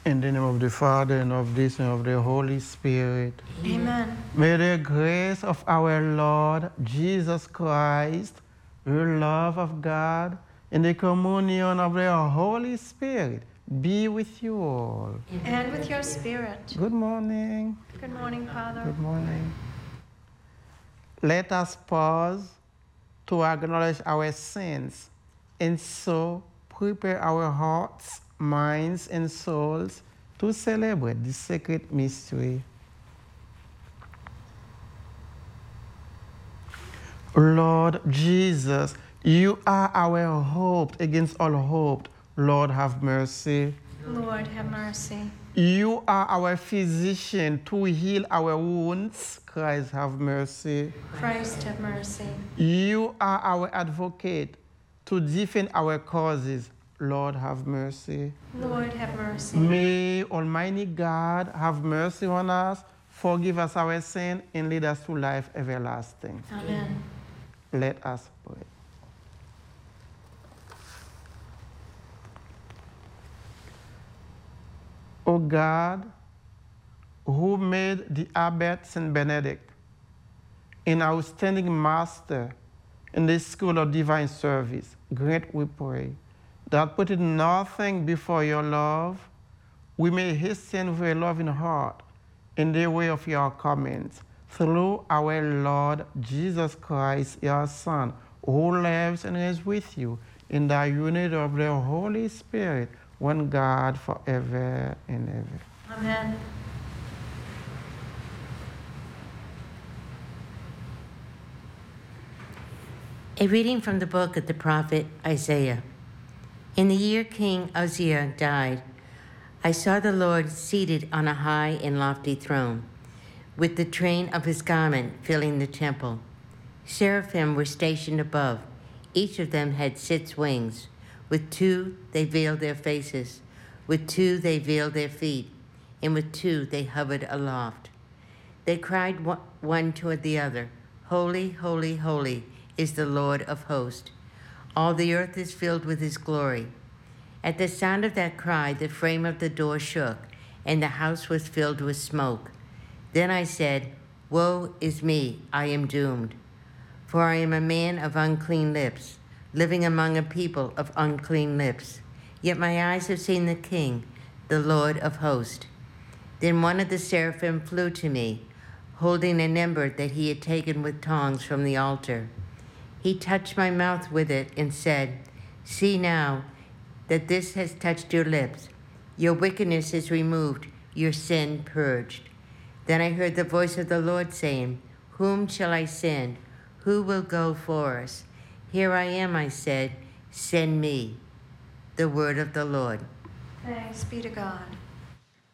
In the name of the Father, and of this, and of the Holy Spirit. Amen. May the grace of our Lord Jesus Christ, the love of God, and the communion of the Holy Spirit be with you all. And with your spirit. Good morning. Good morning, Father. Good morning. Let us pause to acknowledge our sins and so prepare our hearts, minds, and souls to celebrate this sacred mystery. Lord Jesus, you are our hope against all hope. Lord, have mercy. Lord, have mercy. You are our physician to heal our wounds. Christ, have mercy. Christ, have mercy. You are our advocate to defend our causes. Lord, have mercy. Lord, have mercy. May Almighty God have mercy on us, forgive us our sin, and lead us to life everlasting. Amen. Let us pray. O God, who made the Abbot Saint Benedict an outstanding master in the school of divine service, grant, we pray, that putting nothing before your love, we may hasten with a loving heart in the way of your commands, through our Lord Jesus Christ, your Son, who lives and is with you in the unity of the Holy Spirit, one God, forever and ever. Amen. A reading from the book of the prophet Isaiah. In the year King Uzziah died, I saw the Lord seated on a high and lofty throne, with the train of his garment filling the temple. Seraphim were stationed above. Each of them had 6 wings. With 2 they veiled their faces, with 2 they veiled their feet, and with 2 they hovered aloft. They cried one toward the other, Holy, holy, holy is the Lord of hosts. All the earth is filled with his glory. At the sound of that cry, the frame of the door shook, and the house was filled with smoke. Then I said, Woe is me, I am doomed. For I am a man of unclean lips, living among a people of unclean lips. Yet my eyes have seen the King, the Lord of hosts. Then one of the seraphim flew to me, holding an ember that he had taken with tongs from the altar. He touched my mouth with it and said, See now that this has touched your lips. Your wickedness is removed, your sin purged. Then I heard the voice of the Lord saying, Whom shall I send? Who will go for us? Here I am, I said, send me. The word of the Lord. Thanks be to God.